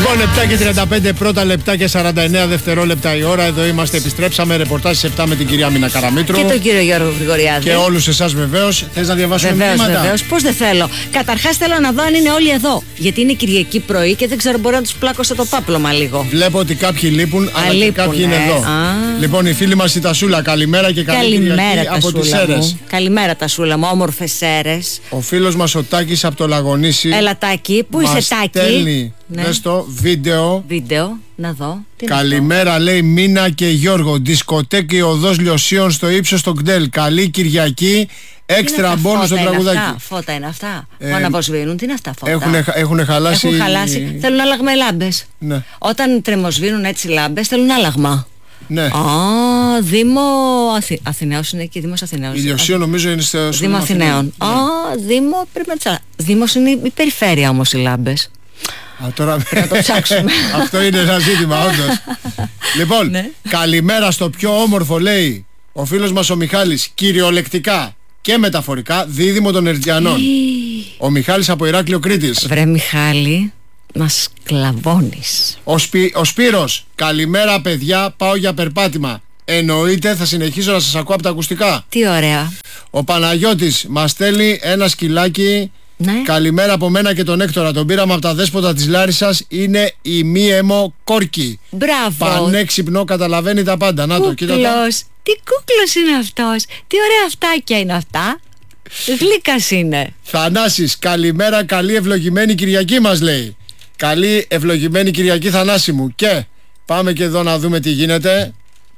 Λοιπόν, 7 και 35 πρώτα λεπτά και 49 δευτερόλεπτα η ώρα. Εδώ είμαστε, επιστρέψαμε. Ρεπορτάζ 7 με την κυρία Μίνα Καραμήτρου. Και τον κύριο Γιώργο Γρηγοριάδη. Και όλους εσάς βεβαίως. Θες να διαβάσουμε μηνύματα? Βεβαίως. Πώς δεν θέλω. Καταρχάς θέλω να δω αν είναι όλοι εδώ. Γιατί είναι Κυριακή πρωί και δεν ξέρω, μπορεί να τους πλάκωσε το πάπλωμα λίγο. Βλέπω ότι κάποιοι λείπουν, αλλά και κάποιοι είναι εδώ. Λοιπόν, η φίλη μας η Τασούλα, καλημέρα και καλή Κυριακή από τις Σέρρες. Καλημέρα, Τασούλα μου, όμορφες Σέρρες. Ο φίλος μας ο Τάκης από το Λαγονήσι. Έλα, Τάκη, πού είσαι, Τάκη? Στέλνει, δες το βίντεο. Να δω. Καλημέρα, λέει Μίνα και Γιώργο. Δισκοτέκη Οδός Λιωσίων στο ύψος των Κτέλ. Καλή Κυριακή. Έξτρα μπόνους στο τραγουδάκι. Φώτα είναι αυτά που αναβοσβήνουν. Τι είναι αυτά φώτα? Έχουν χαλάσει. Έχουν χαλάσει. Θέλουν άλλαγμα οι λάμπες. Ναι. Όταν τρεμοσβήνουν έτσι λάμπες θέλουν άλλαγμα. Ναι. Δήμο Αθηναίος είναι εκεί. Δήμος Αθηναίος. Η Λιωσίων νομίζω είναι στο Δήμο Αθηναίων. Δήμο πρέπει να τσάλα. Δήμος είναι η περιφέρεια όμως οι λάμπες. Τώρα να το ψάξουμε. Αυτό είναι ένα ζήτημα, όντως. Λοιπόν, ναι. Καλημέρα στο πιο όμορφο, λέει ο φίλος μας ο Μιχάλης, κυριολεκτικά και μεταφορικά, δίδυμο των Ερτζιανών. Ο Μιχάλης από Ηράκλειο Κρήτης. Βρε Μιχάλη, μας κλαβώνεις. Ο Σπύρος, καλημέρα παιδιά, πάω για περπάτημα. Εννοείται, θα συνεχίσω να σας ακούω από τα ακουστικά. Τι ωραία. Ο Παναγιώτης μας στέλνει ένα σκυλάκι. Ναι. Καλημέρα από μένα και τον Έκτορα. Τον πήραμε από τα δέσποτα της Λάρισσας. Είναι η μη-αιμο Κόρκι. Μπράβο. Πανέξυπνο, καταλαβαίνει τα πάντα. Να το, κοίτα. Τι κούκλος είναι αυτός. Τι ωραία αυτάκια είναι αυτά. Γλύκας είναι. Θανάσης, καλημέρα, καλή ευλογημένη Κυριακή μας λέει. Καλή ευλογημένη Κυριακή, Θανάση μου. Και πάμε και εδώ να δούμε τι γίνεται.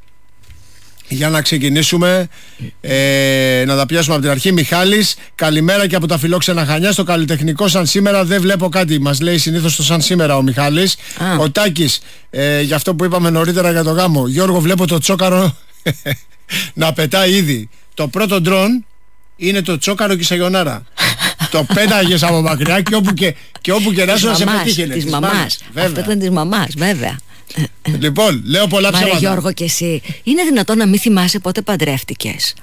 Για να ξεκινήσουμε, να τα πιάσουμε από την αρχή. Μιχάλης, καλημέρα και από τα φιλόξενα Χανιά. Στο καλλιτεχνικό σαν σήμερα δεν βλέπω κάτι. Μας λέει συνήθως το σαν σήμερα ο Μιχάλης. Ο Τάκης, για αυτό που είπαμε νωρίτερα για το γάμο. Γιώργο, βλέπω το τσόκαρο να πετάει ήδη. Το πρώτο ντρόν είναι το τσόκαρο και η Σαγιονάρα. Το πέταγες από μακριά και όπου και να σου να σε πετύχει. Της μαμάς. Αυτό ήταν της μαμάς, βέβαια. Λοιπόν, λέω πολλά ψέματα. Μαρέ Γιώργο, και εσύ, είναι δυνατόν να μην θυμάσαι πότε παντρεύτηκες?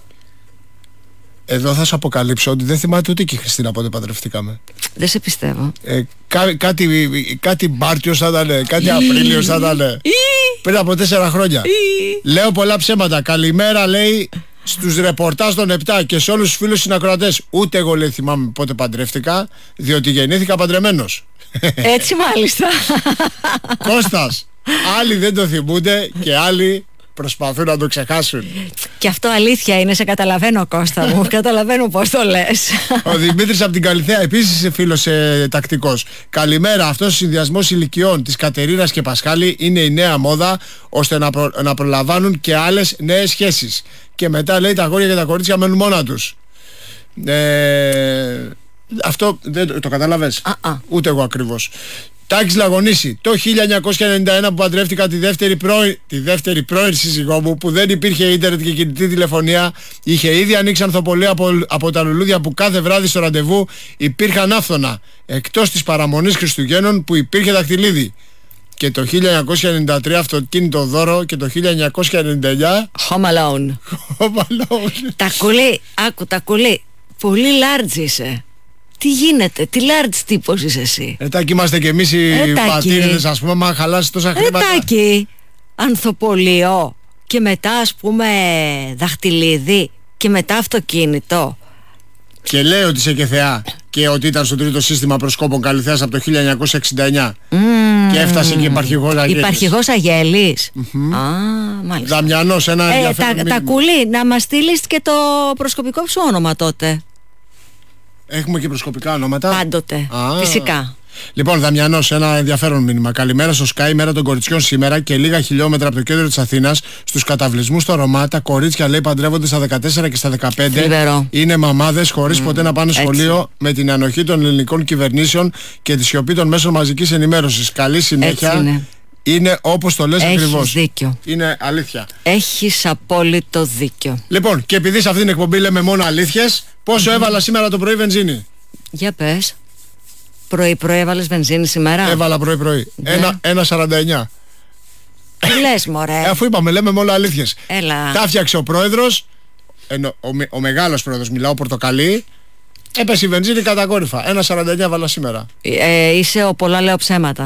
Εδώ θα σου αποκαλύψω ότι δεν θυμάται ούτε και η Χριστίνα πότε παντρευτήκαμε. Δεν σε πιστεύω. Κάτι Μάρτιος θα ήταν, κάτι Απρίλιος θα ήταν. Πριν από 4 χρόνια. Λέω πολλά ψέματα. Καλημέρα, λέει, στους ρεπορτάζ των 7 και σε όλους τους φίλους συνακροατές. Ούτε εγώ, λέει, θυμάμαι πότε παντρεύτηκα, διότι γεννήθηκα παντρεμένος. Έτσι μάλιστα. Κώστας, άλλοι δεν το θυμούνται και άλλοι προσπαθούν να το ξεχάσουν. Και αυτό αλήθεια είναι, σε καταλαβαίνω Κώστα μου. Καταλαβαίνω πώς το λες. Ο Δημήτρης από την Καλυθέα επίσης φίλος τακτικός. Καλημέρα, αυτός ο συνδυασμός ηλικιών της Κατερίνας και Πασχάλη είναι η νέα μόδα, ώστε να προλαμβάνουν και άλλες νέες σχέσεις. Και μετά, λέει, τα αγόρια και τα κορίτσια μένουν μόνα τους. Αυτό δεν το κατάλαβες? Ούτε εγώ ακριβώς. Τάκης Λαγονήσι, το 1991 που παντρεύτηκα τη δεύτερη πρώην σύζυγό μου, που δεν υπήρχε ίντερνετ και κινητή τηλεφωνία, είχε ήδη ανοίξει ανθοπολία από τα λουλούδια που κάθε βράδυ στο ραντεβού υπήρχαν άφθονα, εκτός της παραμονής Χριστουγέννων που υπήρχε δακτυλίδι. Και το 1993 αυτοκίνητο δώρο και το 1999 Home Alone. Τα κουλή, άκου τα κουλή. Πολύ large είσαι. Τι γίνεται, τι large τύπος είσαι εσύ. Τάκη, είμαστε κι εμείς οι πατήριδες, ας πούμε, μα χαλάσει τόσα χρήματα. Τάκη, ανθοπολείο και μετά, ας πούμε, δαχτυλίδι και μετά αυτοκίνητο. Και λέει ότι είσαι και θεά και ότι ήταν στο τρίτο σύστημα προσκόπων Καλυθέας από το 1969 και έφτασε και υπαρχηγός Αγέλης. Υπαρχηγός Αγέλης. Μάλιστα. Δαμιανός, ένα ενδιαφέρον τα κουλή, να μας στείλεις και το προσκοπικό σου όνομα τότε. Έχουμε και προσκοπικά ονόματα. Πάντοτε, φυσικά. Λοιπόν, Δαμιανός, ένα ενδιαφέρον μήνυμα. Καλημέρα στο Sky, μέρα των κοριτσιών σήμερα και λίγα χιλιόμετρα από το κέντρο της Αθήνας. Στους καταβλισμούς στο Ρωμά, τα κορίτσια, λέει, παντρεύονται στα 14 και στα 15. Φλιβερό. Είναι μαμάδες χωρίς ποτέ να πάνε σχολείο, με την ανοχή των ελληνικών κυβερνήσεων και τη σιωπή των μέσων μαζικής ενημέρωσης. Καλή συνέχεια. Είναι όπως το λες ακριβώς. Έχεις δίκιο. Είναι αλήθεια. Έχεις απόλυτο δίκιο. Λοιπόν, και επειδή σε αυτήν την εκπομπή λέμε μόνο αλήθειες, πόσο έβαλα σήμερα το πρωί βενζίνη? Για πες. Πρωί-πρωί έβαλες βενζίνη σήμερα? Έβαλα πρωί-πρωί. 1,49. Τι λες μωρέ? Αφού είπαμε, λέμε μόνο αλήθειες. Έλα. Τα φτιάξε ο πρόεδρος, ο μεγάλος πρόεδρος, μιλάω, Πορτοκαλί. Έπεσε η βενζίνη κατακόρυφα. 1,49 βάλα σήμερα. Είσαι ο πολλά λέω ψέματα.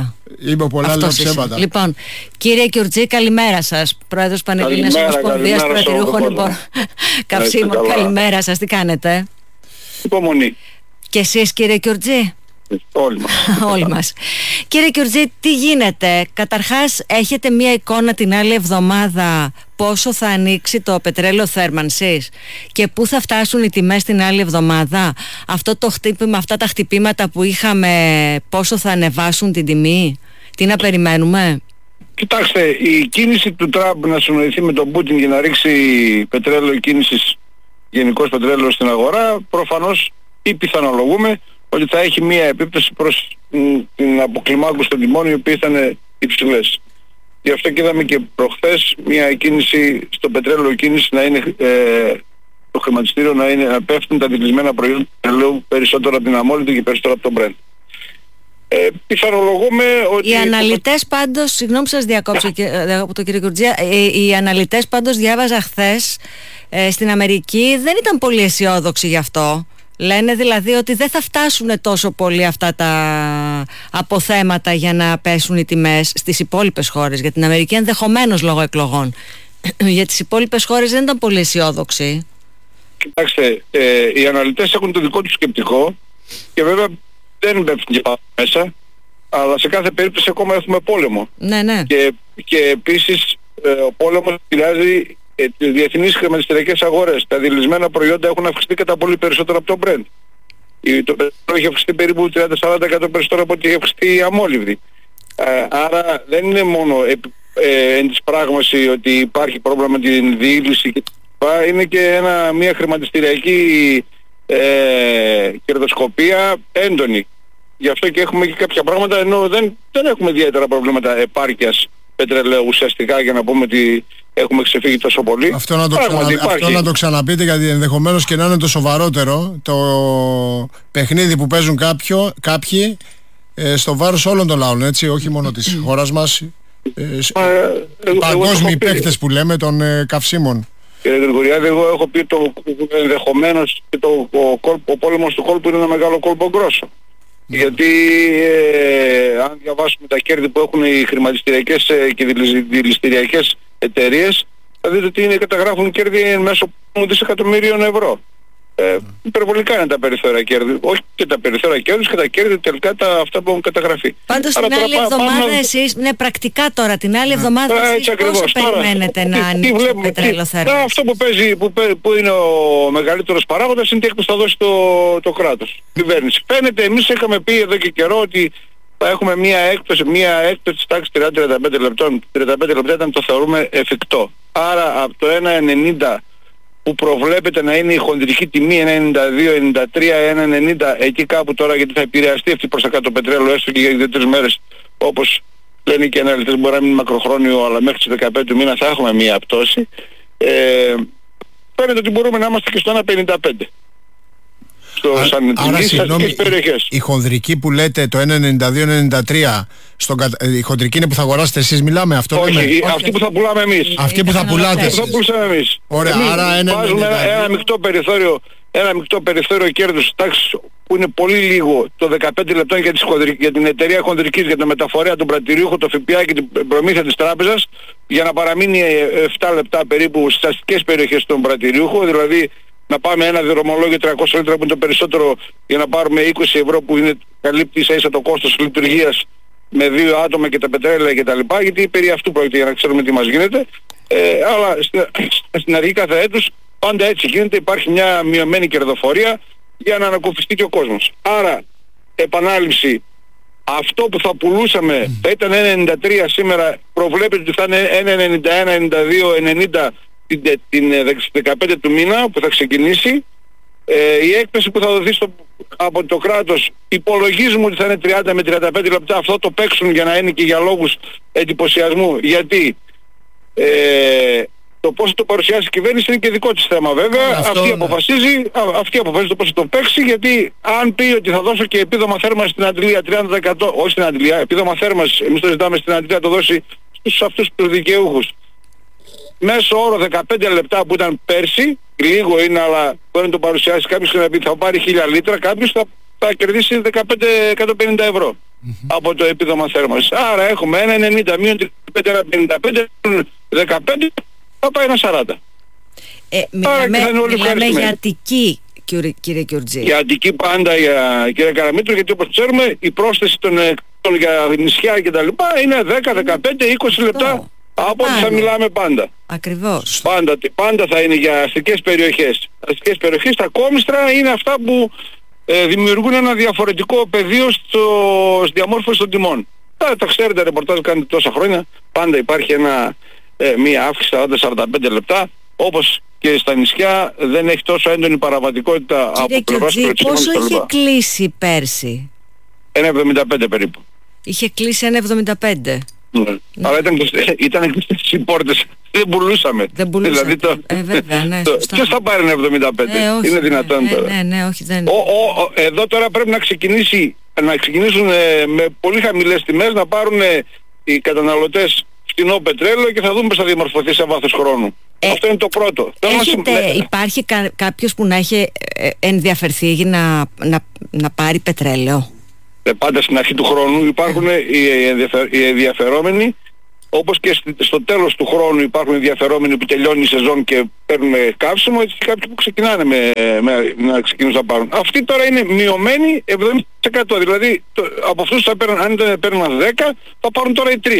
Είπε πολλά λόγια ψέματα. Λοιπόν, κύριε Κιουρτζή, καλημέρα σας. Πρόεδρος Πανελλήνιας Ομοσπονδίας Πρατηριούχων Καυσίμων. Καλημέρα σας, τι κάνετε? Υπομονή. Και εσείς, κύριε Κιουρτζή? Όλοι μας. Όλοι μας. Κύριε Κιουρτζή, τι γίνεται? Καταρχάς, έχετε μια εικόνα την άλλη εβδομάδα πόσο θα ανοίξει το πετρέλαιο θέρμανσης και πού θα φτάσουν οι τιμές την άλλη εβδομάδα? Αυτό το χτύπημα, αυτά τα χτυπήματα που είχαμε, πόσο θα ανεβάσουν την τιμή? Τι να περιμένουμε? Κοιτάξτε, η κίνηση του Τραμπ να συνοηθεί με τον Πούτιν για να ρίξει πετρέλαιο κίνησης, γενικώς πετρέλαιο στην αγορά, προφανώς ή πιθανολογούμε ότι θα έχει μία επίπτωση προς την αποκλιμάκωση των τιμών, οι οποίες ήταν υψηλές. Γι' αυτό και είδαμε και προχθές μία κίνηση στο πετρέλαιο κίνηση να είναι το χρηματιστήριο να πέφτουν τα δηλισμένα προϊόντα πετρελαίου περισσότερο από την αμόλυντη και περισσότερο από τον Brent. Πιθανολογούμε ότι... Οι αναλυτές πάντως, συγγνώμη που σας διακόψω από τον κύριο Κιουρτζία, οι αναλυτές πάντως διάβαζα χθες στην Αμερική δεν ήταν πολύ αισιόδοξοι γι' αυτό. Λένε δηλαδή ότι δεν θα φτάσουν τόσο πολύ αυτά τα αποθέματα για να πέσουν οι τιμές στις υπόλοιπες χώρες. Για την Αμερική ενδεχομένως λόγω εκλογών. Για τις υπόλοιπες χώρες δεν ήταν πολύ αισιόδοξοι. Κοιτάξτε, οι αναλυτές έχουν το δικό τους σκεπτικό και βέβαια δεν πέφτουν και πάνω μέσα, αλλά σε κάθε περίπτωση ακόμα έχουμε πόλεμο. Ναι. Και επίσης ο πόλεμος επηρεάζει τις διεθνείς χρηματιστηριακές αγορές. Τα δηλισμένα προϊόντα έχουν αυξηθεί κατά πολύ περισσότερο από το Brent. Το πετρέλαιο έχει αυξηθεί περίπου 30-40% περισσότερο από ό,τι έχει αυξηθεί η αμόλυβδη. Άρα δεν είναι μόνο εν της πράγμαση ότι υπάρχει πρόβλημα με την διήλυση και είναι και μια χρηματιστηριακή κερδοσκοπία έντονη. Γι' αυτό και έχουμε και κάποια πράγματα, ενώ δεν έχουμε ιδιαίτερα προβλήματα επάρκειας πετρελαίου ουσιαστικά για να πούμε ότι έχουμε ξεφύγει τόσο πολύ. Αυτό να το ξαναπείτε, γιατί ενδεχομένως και να είναι το σοβαρότερο το παιχνίδι που παίζουν κάποιοι στο βάρος όλων των λαών, έτσι, όχι μόνο της χώρας μας, παγκόσμιοι παίκτες που λέμε των καυσίμων. Κύριε Γρηγοριάδη, εγώ έχω πει ενδεχομένως και ο πόλεμος του κόλπου είναι ένα μεγάλο κόλπο γκρόσο. Γιατί αν διαβάσουμε τα κέρδη που έχουν οι χρηματιστηριακές και δηληστηριακές εταιρείες, θα δείτε ότι καταγράφουν κέρδη μέσω δισεκατομμύριων ευρώ. Υπερβολικά είναι τα περιθώρια κέρδη. Όχι και τα περιθώρια κέρδη και τα κέρδη τελικά αυτά που έχουν καταγραφεί. Πάντως την άλλη εβδομάδα εσείς, πρακτικά τώρα, την άλλη εβδομάδα εσείς πόσο περιμένετε να ανοίξει το πετρέλαιο θέρμανσης? Αυτό που παίζει, που είναι ο μεγαλύτερος παράγοντας είναι τι έκπτωση θα δώσει το κράτος, η κυβέρνηση. Φαίνεται, εμείς είχαμε πει εδώ και καιρό ότι θα έχουμε μια έκπτωση της τάξης 30-35 λεπτών. 35 λεπτά ήταν, το θεωρούμε εφικτό. Άρα από το 1,90 που προβλέπεται να είναι η χονδρική τιμή 1,92, 93, 1,90 εκεί κάπου τώρα, γιατί θα επηρεαστεί αυτή προς τα κάτω πετρέλαιο έστω και για 2-3 μέρες, όπως λένε και οι αναλυτές, μπορεί να μην είναι μακροχρόνιο, αλλά μέχρι τις 15 του μήνα θα έχουμε μία πτώση. Φαίνεται ότι μπορούμε να είμαστε και στο 1,55. Άρα συγγνώμη, η χονδρική που λέτε το 1,92-1,93, η χονδρική είναι που θα αγοράσετε εσείς, μιλάμε αυτό? Όχι, αυτή που θα πουλάμε εμείς. Αυτή που θα πουλάτε εσείς. Αυτό που πουλάμε εμείς. Ωραία, άρα βάζουμε ένα μεικτό περιθώριο κέρδους τάξης που είναι πολύ λίγο, το 15 λεπτών για την εταιρεία χονδρικής, για το μεταφορέα, τον πρατηριούχο, το ΦΠΑ και την προμήθεια της τράπεζας, για να παραμείνει 7 λεπτά περίπου στις αστικές περιοχές των πρατηριούχων, δηλαδή να πάμε ένα δρομολόγιο 300 λίτρα που είναι το περισσότερο, για να πάρουμε 20 ευρώ που καλύπτει ίσα το κόστος λειτουργίας με 2 άτομα και τα πετρέλαια κτλ. Γιατί περί αυτού πρόκειται, για να ξέρουμε τι μας γίνεται. Αλλά στην αρχή κάθε έτους πάντα έτσι γίνεται, υπάρχει μια μειωμένη κερδοφορία για να ανακουφιστεί και ο κόσμος. Άρα, επανάληψη, αυτό που θα πουλούσαμε θα ήταν 1,93, σήμερα προβλέπεται ότι θα είναι 1,91, 92, 90 την 15 του μήνα που θα ξεκινήσει. Η έκπτωση που θα δοθεί από το κράτος υπολογίζουμε ότι θα είναι 30 με 35 λεπτά. Αυτό το παίξουν για να είναι και για λόγους εντυπωσιασμού, γιατί το πώς το παρουσιάσει η κυβέρνηση είναι και δικό της θέμα βέβαια. Αυτή αποφασίζει το πώς το παίξει, γιατί αν πει ότι θα δώσω και επίδομα θέρμανσης στην Αντλία 30%, όχι στην Αντλία, επίδομα θέρμανσης, εμείς το ζητάμε στην Αντλία, το δώσει στους αυτούς τους δικαιούχους. Μέσω όρο 15 λεπτά που ήταν πέρσι, λίγο είναι, αλλά μπορεί να το παρουσιάσει κάποιος και να πει θα πάρει 1000 λίτρα, κάποιος θα κερδίσει 150 ευρώ. από το επίδομα θέρμανσης. Άρα έχουμε ένα 90 μείον 35, ένα 55, 15, θα πάει ένα 40. Μιλάμε για Αττική, κύριε Κιουρτζή. Για Αττική πάντα, κύριε Καραμήτρου, γιατί όπως ξέρουμε η πρόσθεση των για νησιά και τα λοιπά είναι 10, 15, 20 λεπτά από ό,τι θα μιλάμε πάντα. Ακριβώς. Πάντα θα είναι για αστικές περιοχές. Αστικές περιοχές, τα κόμιστρα είναι αυτά που δημιουργούν ένα διαφορετικό πεδίο στη διαμόρφωση των τιμών. Τα ξέρετε, ρεπορτάζ κάνετε τόσα χρόνια, πάντα υπάρχει μία αύξηση 40-45 λεπτά, όπως και στα νησιά δεν έχει τόσο έντονη παραβατικότητα από πλευράς του εξήμανου. Πόσο είχε κλείσει πέρσι? 1,75 περίπου. Είχε κλείσει 1,75. Ναι. Αλλά ήταν κλειστές οι πόρτες. Δεν πουλούσαμε. Δηλαδή βέβαια, ναι, ποιος θα πάρει 1,75? Είναι δυνατόν τώρα? Ναι, όχι, δεν. Εδώ τώρα πρέπει να ξεκινήσουν με πολύ χαμηλές τιμές να πάρουν οι καταναλωτές φθηνό πετρέλαιο και θα δούμε πώς θα διαμορφωθεί σε βάθος χρόνου. Αυτό είναι το πρώτο. Υπάρχει κάποιος που να έχει ενδιαφερθεί να πάρει πετρέλαιο? Πάντα στην αρχή του χρόνου υπάρχουν οι ενδιαφερόμενοι, όπως και στο τέλος του χρόνου υπάρχουν ενδιαφερόμενοι που τελειώνει η σεζόν και παίρνουν καύσιμο, έτσι και κάποιοι που ξεκινάνε να ξεκινήσουν να πάρουν. Αυτοί τώρα είναι μειωμένοι 70%. Δηλαδή από αυτούς αν δεν παίρνουν 10 θα πάρουν τώρα οι 3.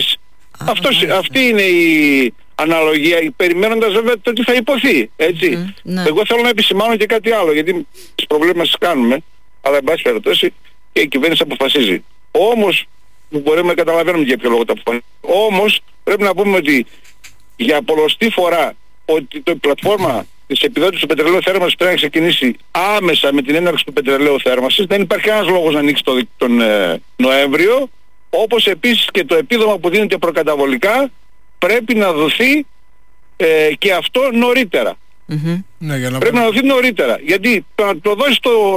Αυτή είναι η αναλογία, περιμένοντας βέβαια το τι θα υποθεί, έτσι. Ναι. Εγώ θέλω να επισημάνω και κάτι άλλο, γιατί τις προβλήματα κάνουμε, αλλά εν πάση περιπτώσει και η κυβέρνηση αποφασίζει. Όμως, μπορούμε να καταλαβαίνουμε για ποιο λόγο τα αποφασίζει. Όμως, πρέπει να πούμε ότι για πολλοστή φορά ότι η πλατφόρμα της επιδότησης του πετρελαίου θέρμανσης πρέπει να ξεκινήσει άμεσα με την έναρξη του πετρελαίου θέρμανσης. Δεν υπάρχει κανένας λόγος να ανοίξει τον Νοέμβριο. Όπως επίσης και το επίδομα που δίνεται προκαταβολικά πρέπει να δοθεί και αυτό νωρίτερα. Ναι, πρέπει να δοθεί νωρίτερα. Γιατί το δώσει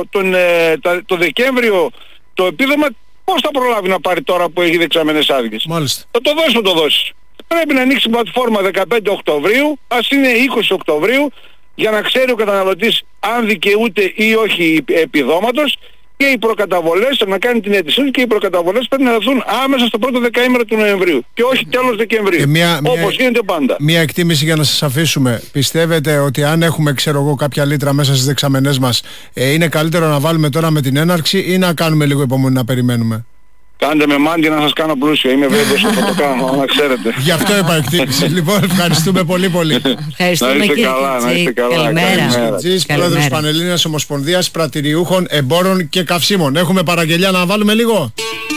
το Δεκέμβριο το επίδομα, πώς θα προλάβει να πάρει τώρα που έχει δεξαμενές άδειες? Μάλιστα. Θα το δώσει. Πρέπει να ανοίξει πλατφόρμα 15 Οκτωβρίου, ας είναι 20 Οκτωβρίου, για να ξέρει ο καταναλωτής αν δικαιούται ή όχι επιδόματος, και οι προκαταβολές, να κάνει την αίτησή και οι προκαταβολές πρέπει να δοθούν άμεσα στο πρώτο δεκαήμερο του Νοεμβρίου και όχι τέλος Δεκεμβρίου, όπως γίνεται πάντα. Μία εκτίμηση για να σας αφήσουμε. Πιστεύετε ότι αν έχουμε, ξέρω εγώ, κάποια λίτρα μέσα στις δεξαμενές μας, είναι καλύτερο να βάλουμε τώρα με την έναρξη ή να κάνουμε λίγο υπομονή να περιμένουμε? Κάντε με μάντι να σας κάνω πλούσιο. Είμαι βέβαιος ότι θα το κάνω, να ξέρετε. Γι' αυτό είπα εκτίμηση. Λοιπόν, ευχαριστούμε πολύ. Ευχαριστούμε, να είστε καλά, να είστε καλά. Καλημέρα. Πρόεδρος Πανελλήνιας Ομοσπονδίας Πρατηριούχων Εμπόρων και Καυσίμων. Έχουμε παραγγελιά να βάλουμε λίγο?